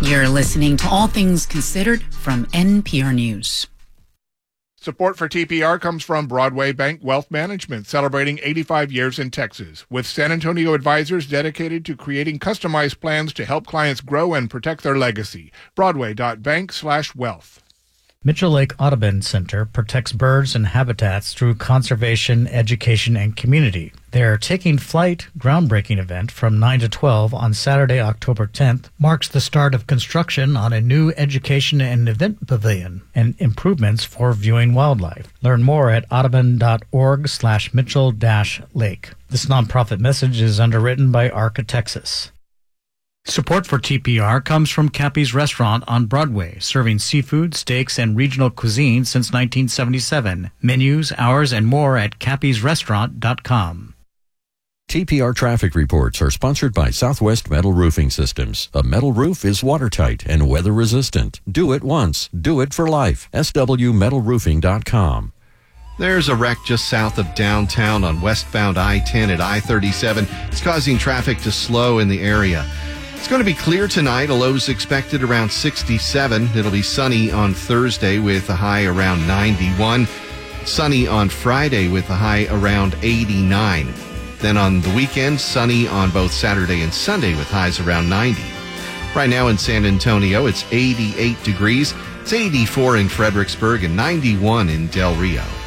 You're listening to All Things Considered from NPR News. Support for TPR comes from Broadway Bank Wealth Management, celebrating 85 years in Texas, with San Antonio advisors dedicated to creating customized plans to help clients grow and protect their legacy. Broadway.bank/wealth. Mitchell Lake Audubon Center protects birds and habitats through conservation, education, and community. Their Taking Flight groundbreaking event from 9 to 12 on Saturday, October 10th marks the start of construction on a new education and event pavilion and improvements for viewing wildlife. Learn more at audubon.org/Mitchell-Lake. This nonprofit message is underwritten by ARCA Texas. Support for TPR comes from Cappy's Restaurant on Broadway, serving seafood, steaks, and regional cuisine since 1977. Menus, hours, and more at cappysrestaurant.com. TPR traffic reports are sponsored by Southwest Metal Roofing Systems. A metal roof is watertight and weather resistant. Do it once. Do it for life. swmetalroofing.com. There's a wreck just south of downtown on westbound I-10 at I-37. It's causing traffic to slow in the area. It's going to be clear tonight. A low's expected around 67. It'll be sunny on Thursday with a high around 91. Sunny on Friday with a high around 89. Then on the weekend, sunny on both Saturday and Sunday with highs around 90. Right now in San Antonio, it's 88 degrees. It's 84 in Fredericksburg and 91 in Del Rio.